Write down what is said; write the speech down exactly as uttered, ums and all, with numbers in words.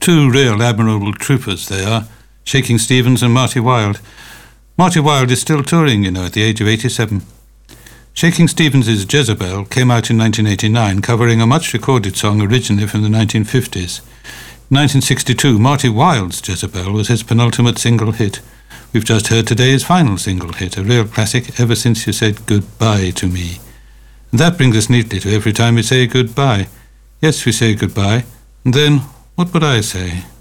Two real admirable troopers they are, Shaking Stevens and Marty Wilde. Marty Wilde is still touring, you know, at the age of eighty-seven. Shaking Stevens' Jezebel came out in nineteen eighty-nine, covering a much-recorded song originally from the nineteen fifties. In nineteen sixty-two, Marty Wilde's Jezebel was his penultimate single hit. We've just heard today's final single hit, a real classic, Ever Since You Said Goodbye to Me. And that brings us neatly to every time we say goodbye. Yes, we say goodbye, and then what would I say?